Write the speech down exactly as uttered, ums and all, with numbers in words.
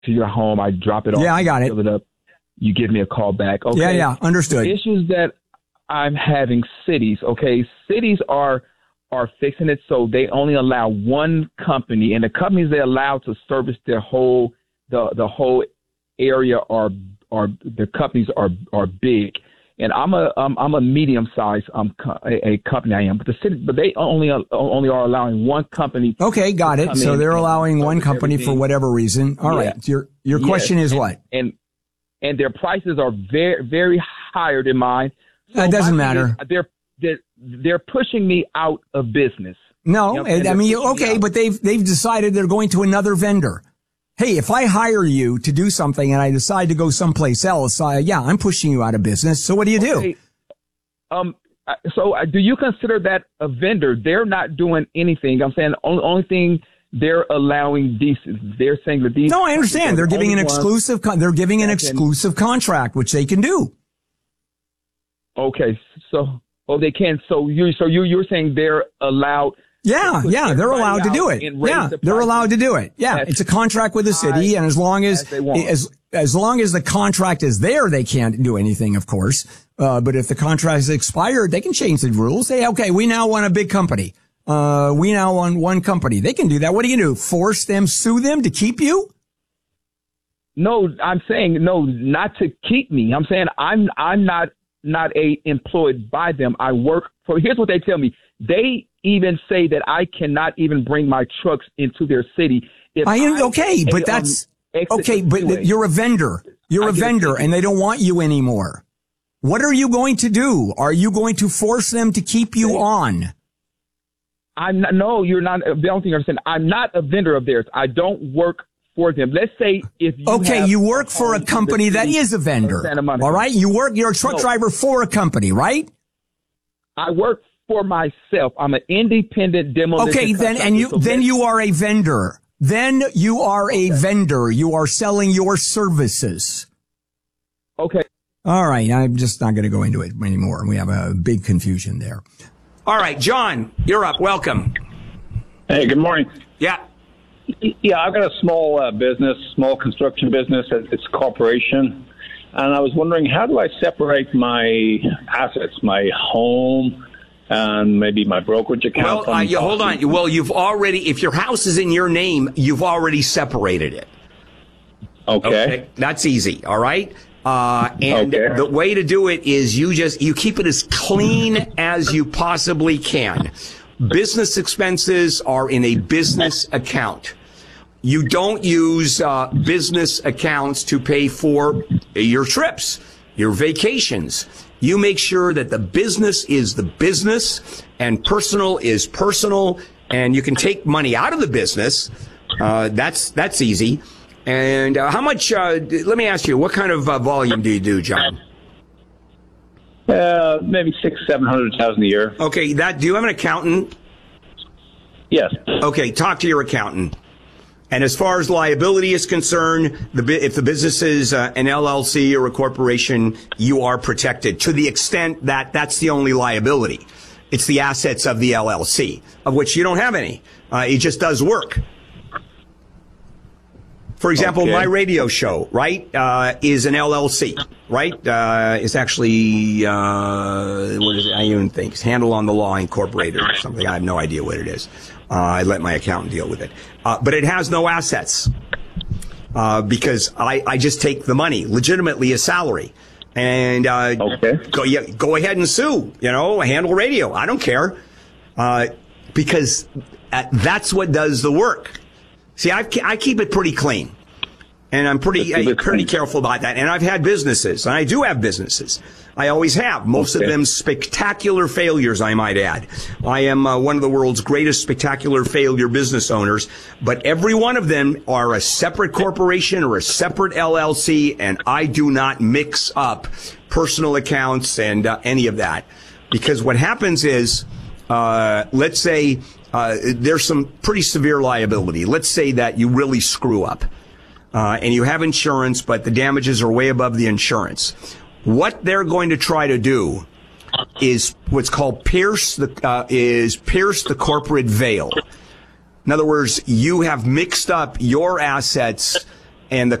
to your home. I drop it off. Yeah, I got it. Fill it up. You give me a call back. Okay. Yeah, yeah, understood. The issues that I'm having, cities, okay, cities are are fixing it so they only allow one company, and the companies they allow to service their whole the the whole area are are the companies are are big. And I'm a um, I'm a medium sized um co- a, a company I am, but the city but they only uh, only are allowing one company. Okay, got it. So they're allowing one company everything. For whatever reason. All yeah. right. Your your yes. question is and, what? And and their prices are very very higher than mine. So it doesn't matter. Is, they're they're they're pushing me out of business. No, you know, I mean okay, but they've they've decided they're going to another vendor. Hey, if I hire you to do something and I decide to go someplace else, uh, yeah, I'm pushing you out of business. So what do you do? Okay. Um, so do you consider that a vendor? They're not doing anything. I'm saying the only, only thing they're allowing these, they're saying that these. No, I understand. They're giving an exclusive, con- they're giving an exclusive contract, which they can do. Okay. So, oh, they can. So you, so you, you're saying they're allowed. Yeah, yeah, they're allowed to do it. Yeah, the they're allowed to do it. Yeah, it's a contract with the city, and as long as, as as long as the contract is there, they can't do anything, of course. Uh, but if the contract is expired, they can change the rules. Say, okay, we now want a big company. Uh, we now want one company. They can do that. What do you do? Force them, sue them to keep you? No, I'm saying no, not to keep me. I'm saying I'm I'm not not a employed by them. I work for. Here's what they tell me. They even say that I cannot even bring my trucks into their city. If I am okay, but that's okay. But you're a vendor. You're a vendor, and they don't want you anymore. What are you going to do? Are you going to force them to keep you on? I'm not. No, you're not. The only thing I'm saying, I'm not a vendor of theirs. I don't work for them. Let's say if you okay, you work for a company that is a vendor. All right, you work. You're a truck no. driver for a company, right? I work for myself. I'm an independent demolition. Okay, then and you so then you are a vendor. Then you are a okay. vendor. You are selling your services. Okay. All right. I'm just not going to go into it anymore. We have a big confusion there. All right, John, you're up. Welcome. Hey, good morning. Yeah. Yeah, I've got a small uh, business, small construction business. It's a corporation. And I was wondering, how do I separate my assets, my home, and maybe my brokerage account? Well, uh, you, hold on. Well, you've already, if your house is in your name, you've already separated it. Okay. okay. That's easy. All right. Uh, and okay. the way to do it is you just, you keep it as clean as you possibly can. Business expenses are in a business account. You don't use uh, business accounts to pay for your trips, your vacations. You make sure that the business is the business and personal is personal, and you can take money out of the business. Uh, that's that's easy. And uh, how much? Uh, let me ask you, what kind of uh, volume do you do, John? Uh, maybe six, seven hundred thousand a year. Okay, that. Do you have an accountant? Yes. Okay, talk to your accountant. And as far as liability is concerned, the, if the business is uh, an L L C or a corporation, you are protected to the extent that that's the only liability. It's the assets of the L L C, of which you don't have any. Uh, it just does work. For example, okay. my radio show, right, uh, is an L L C, right? Uh, it's actually, uh, what is it? I even think it's Handle on the Law Incorporated or something. I have no idea what it is. Uh, I let my accountant deal with it. Uh, but it has no assets, uh, because I, I just take the money legitimately as salary. And, uh, okay. go, yeah, go ahead and sue, you know, Handle Radio. I don't care. Uh, because uh, that's what does the work. See, I've, I keep it pretty clean, and I'm pretty uh, pretty careful about that. And I've had businesses, and I do have businesses. I always have. Most okay. of them spectacular failures, I might add. I am uh, one of the world's greatest spectacular failure business owners, but every one of them are a separate corporation or a separate L L C, and I do not mix up personal accounts and uh, any of that. Because what happens is, uh, let's say, Uh, there's some pretty severe liability. Let's say that you really screw up, uh, and you have insurance, but the damages are way above the insurance. What they're going to try to do is what's called pierce the, uh, is pierce the corporate veil. In other words, you have mixed up your assets and the